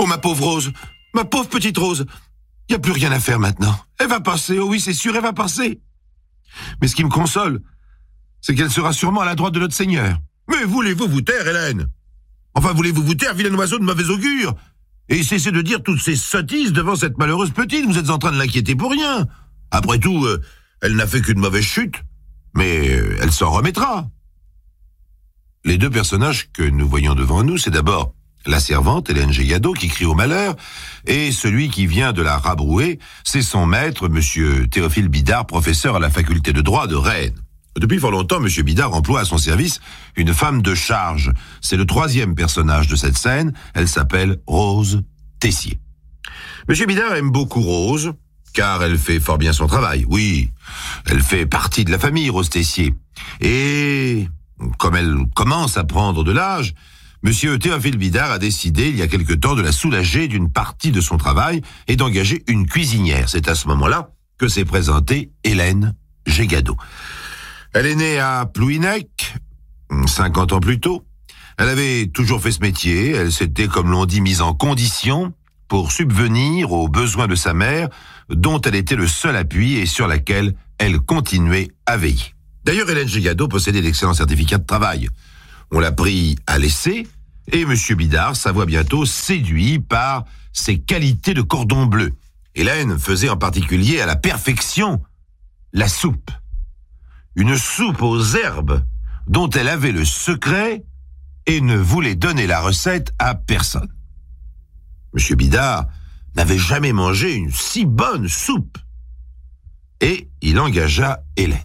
ma pauvre Rose, ma pauvre petite Rose. Il n'y a plus rien à faire maintenant. Elle va passer, oh oui, c'est sûr, elle va passer. Mais ce qui me console, c'est qu'elle sera sûrement à la droite de notre Seigneur. Mais voulez-vous vous taire, Hélène? Enfin, voulez-vous vous taire, vilain oiseau de mauvais augure? Et cessez de dire toutes ces sottises devant cette malheureuse petite, vous êtes en train de l'inquiéter pour rien. Après tout, elle n'a fait qu'une mauvaise chute, mais elle s'en remettra. Les deux personnages que nous voyons devant nous, c'est d'abord la servante, Hélène Gégado, qui crie au malheur, et celui qui vient de la rabrouer, c'est son maître, monsieur Théophile Bidart, professeur à la faculté de droit de Rennes. Depuis fort longtemps, monsieur Bidart emploie à son service une femme de charge. C'est le troisième personnage de cette scène, elle s'appelle Rose Tessier. Monsieur Bidart aime beaucoup Rose, car elle fait fort bien son travail. Oui, elle fait partie de la famille, Rose Tessier. Et comme elle commence à prendre de l'âge, monsieur Théophile Bidart a décidé, il y a quelque temps, de la soulager d'une partie de son travail et d'engager une cuisinière. C'est à ce moment-là que s'est présentée Hélène Gégado. Elle est née à Plouhinec, 50 ans plus tôt. Elle avait toujours fait ce métier. Elle s'était, comme l'on dit, mise en condition pour subvenir aux besoins de sa mère, dont elle était le seul appui et sur laquelle elle continuait à veiller. D'ailleurs, Hélène Gégado possédait d'excellents certificats de travail. On l'a pris à l'essai, et M. Bidart s'avoua bientôt séduit par ses qualités de cordon bleu. Hélène faisait en particulier à la perfection la soupe. Une soupe aux herbes dont elle avait le secret et ne voulait donner la recette à personne. M. Bidart n'avait jamais mangé une si bonne soupe. Et il engagea Hélène.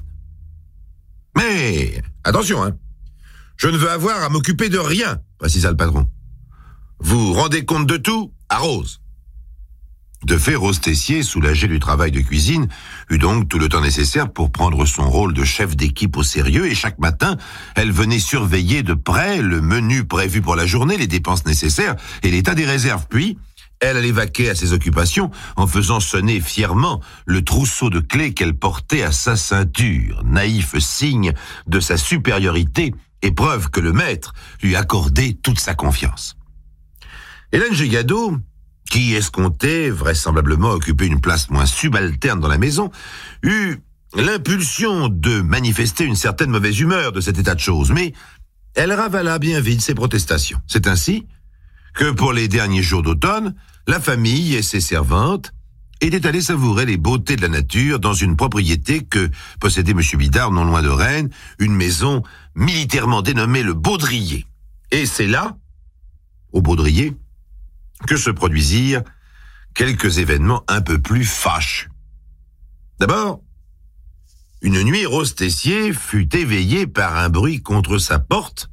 Mais, attention, je ne veux avoir à m'occuper de rien, précisa le patron. Vous rendez compte de tout à Rose. De fait, Rose Tessier, soulagée du travail de cuisine, eut donc tout le temps nécessaire pour prendre son rôle de chef d'équipe au sérieux, et chaque matin, elle venait surveiller de près le menu prévu pour la journée, les dépenses nécessaires et l'état des réserves. Puis, elle allait vaquer à ses occupations en faisant sonner fièrement le trousseau de clés qu'elle portait à sa ceinture, naïf signe de sa supériorité et preuve que le maître lui accordait toute sa confiance. Hélène Gégado, qui escomptait vraisemblablement occuper une place moins subalterne dans la maison, eut l'impulsion de manifester une certaine mauvaise humeur de cet état de choses, mais elle ravala bien vite ses protestations. C'est ainsi que pour les derniers jours d'automne, la famille et ses servantes étaient allées savourer les beautés de la nature dans une propriété que possédait M. Bidart non loin de Rennes, une maison militairement dénommée le Baudrier. Et c'est là, au Baudrier, que se produisirent quelques événements un peu plus fâcheux. D'abord, une nuit, Rose Tessier fut éveillée par un bruit contre sa porte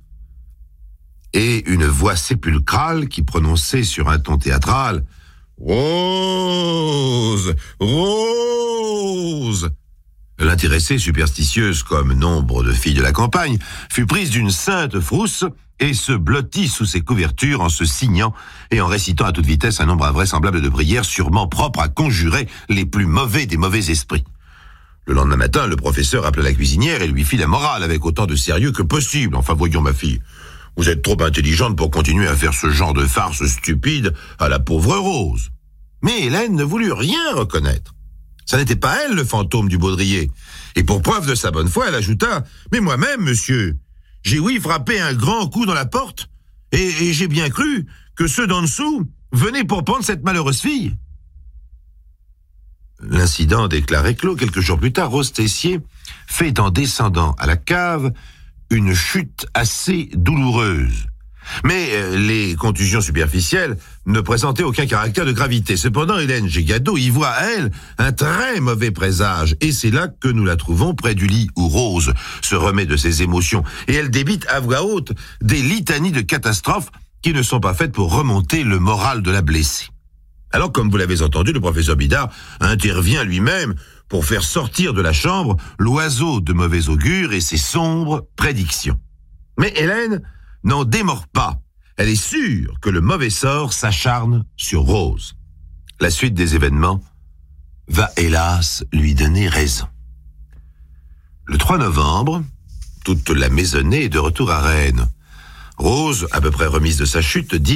et une voix sépulcrale qui prononçait sur un ton théâtral « Rose, Rose !» L'intéressée, superstitieuse comme nombre de filles de la campagne, fut prise d'une sainte frousse et se blottit sous ses couvertures en se signant et en récitant à toute vitesse un nombre invraisemblable de prières sûrement propres à conjurer les plus mauvais des mauvais esprits. Le lendemain matin, le professeur appela la cuisinière et lui fit la morale avec autant de sérieux que possible. « Enfin, voyons, ma fille, vous êtes trop intelligente pour continuer à faire ce genre de farce stupide à la pauvre Rose. » Mais Hélène ne voulut rien reconnaître. Ça n'était pas elle, le fantôme du Baudrier. Et pour preuve de sa bonne foi, elle ajouta « Mais moi-même, monsieur, j'ai frappé un grand coup dans la porte, et j'ai bien cru que ceux d'en dessous venaient pour prendre cette malheureuse fille. » L'incident déclaré clos. Quelques jours plus tard, Rose Tessier fait en descendant à la cave une chute assez douloureuse. Mais les contusions superficielles ne présentaient aucun caractère de gravité. Cependant, Hélène Gégado y voit à elle un très mauvais présage. Et c'est là que nous la trouvons près du lit où Rose se remet de ses émotions. Et elle débite à voix haute des litanies de catastrophes qui ne sont pas faites pour remonter le moral de la blessée. Alors, comme vous l'avez entendu, le professeur Bidart intervient lui-même pour faire sortir de la chambre l'oiseau de mauvais augure et ses sombres prédictions. Mais Hélène n'en démord pas. Elle est sûre que le mauvais sort s'acharne sur Rose. La suite des événements va hélas lui donner raison. Le 3 novembre, toute la maisonnée est de retour à Rennes. Rose, à peu près remise de sa chute, dîne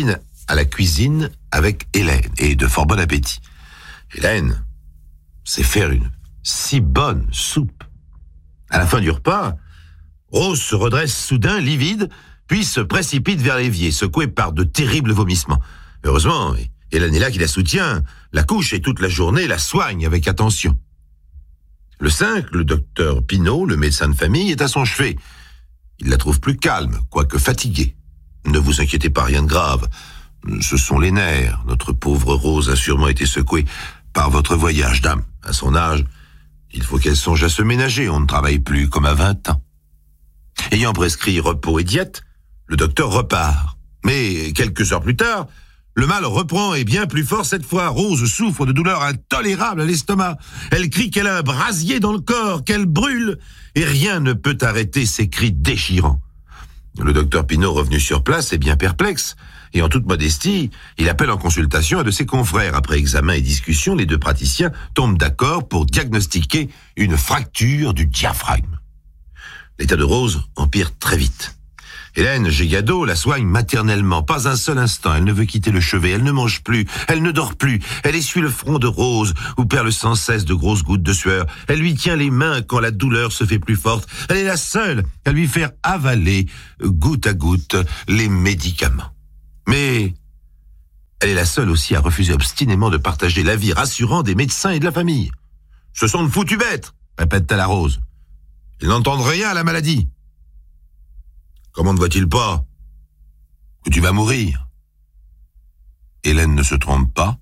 à la cuisine avec Hélène, et de fort bon appétit. Hélène sait faire une si bonne soupe. À la fin du repas, Rose se redresse soudain, livide, puis se précipite vers l'évier, secouée par de terribles vomissements. Heureusement, Hélène est là qui la soutient, la couche et toute la journée la soigne avec attention. Le 5, le docteur Pinault, le médecin de famille, est à son chevet. Il la trouve plus calme, quoique fatiguée. Ne vous inquiétez pas, rien de grave. Ce sont les nerfs. Notre pauvre Rose a sûrement été secouée par votre voyage, dame. À son âge, il faut qu'elle songe à se ménager. On ne travaille plus comme à 20 ans. Ayant prescrit repos et diète, le docteur repart. Mais quelques heures plus tard, le mal reprend et bien plus fort cette fois. Rose souffre de douleurs intolérables à l'estomac. Elle crie qu'elle a un brasier dans le corps, qu'elle brûle, et rien ne peut arrêter ses cris déchirants. Le docteur Pinault, revenu sur place, est bien perplexe, et en toute modestie, il appelle en consultation un de ses confrères. Après examen et discussion, les deux praticiens tombent d'accord pour diagnostiquer une fracture du diaphragme. L'état de Rose empire très vite. Hélène Gégado la soigne maternellement, pas un seul instant. Elle ne veut quitter le chevet, elle ne mange plus, elle ne dort plus. Elle essuie le front de Rose, où perlent sans cesse de grosses gouttes de sueur. Elle lui tient les mains quand la douleur se fait plus forte. Elle est la seule à lui faire avaler, goutte à goutte, les médicaments. Mais elle est la seule aussi à refuser obstinément de partager l'avis rassurant des médecins et de la famille. « Ce sont de foutus bêtes !» répète-t-elle à Rose. « Ils n'entendent rien à la maladie. » Comment ne voit-il pas que tu vas mourir? Hélène ne se trompe pas.